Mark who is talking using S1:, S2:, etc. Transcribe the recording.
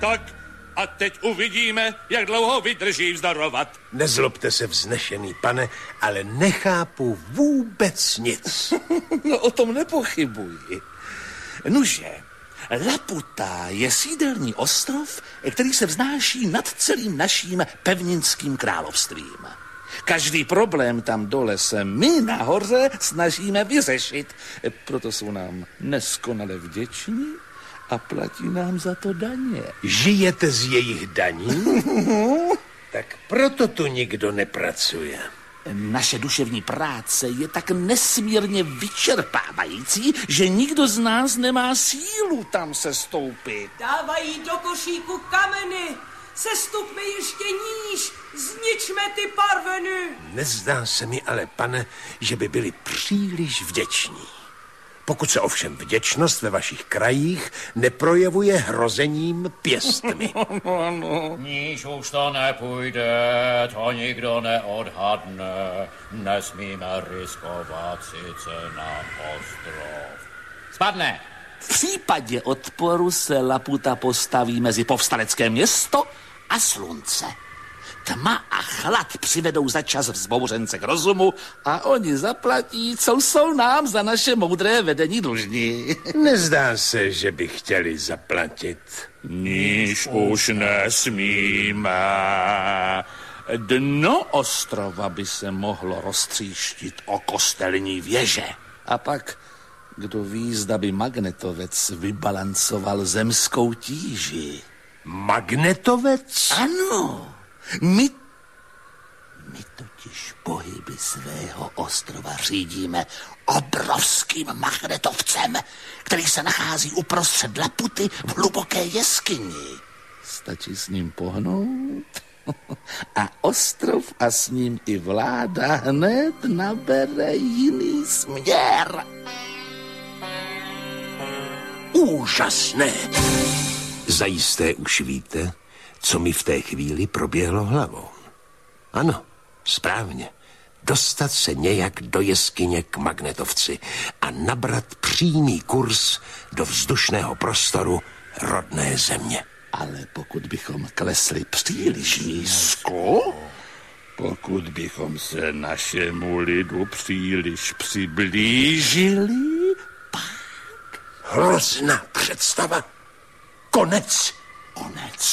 S1: Tak a teď uvidíme, jak dlouho vydrží vzdorovat.
S2: Nezlobte se, vznešený pane, ale nechápu vůbec nic.
S1: No o tom nepochybuji. Nuže, Laputa je sídelní ostrov, který se vznáší nad celým naším pevninským královstvím. Každý problém tam dole se my nahoře snažíme vyřešit. Proto jsou nám neskonale vděční a platí nám za to daně.
S2: Žijete z jejich daní? Tak proto tu nikdo nepracuje.
S1: Naše duševní práce je tak nesmírně vyčerpávající, že nikdo z nás nemá sílu tam se stoupit.
S3: Dávají do košíku kameny. Sestupme ještě níž, zničme ty parveny.
S2: Nezdá se mi ale, pane, že by byli příliš vděční. Pokud se ovšem vděčnost ve vašich krajích neprojevuje hrozením pěstmi.
S4: Níž už to nepůjde, to nikdo neodhadne. Nesmíme riskovat sice na ostrov. Spadne!
S1: V případě odporu se Laputa postaví mezi povstalecké město a slunce. Tma a chlad přivedou začas vzbouřence k rozumu a oni zaplatí, co jsou nám za naše moudré vedení dlužní.
S2: Nezdá se, že by chtěli zaplatit.
S1: Níž už nesmíme. Dno ostrova by se mohlo roztříštit o kostelní věže. A pak, kdo ví, zda by magnetovec vybalancoval zemskou tíži.
S2: Magnetovec?
S1: Ano. My totiž pohyby svého ostrova řídíme obrovským magnetovcem, který se nachází uprostřed Laputy v hluboké jeskyni. Stačí s ním pohnout a ostrov a s ním i vláda hned nabere jiný směr.
S2: Úžasné! Zajisté už víte, co mi v té chvíli proběhlo hlavou. Ano, správně. Dostat se nějak do jeskyně k magnetovci a nabrat přímý kurz do vzdušného prostoru rodné země.
S1: Ale pokud bychom klesli příliš nízko, pokud bychom se našemu lidu příliš přiblížili, pak...
S2: Hrozná představa. Konec.
S1: Konec.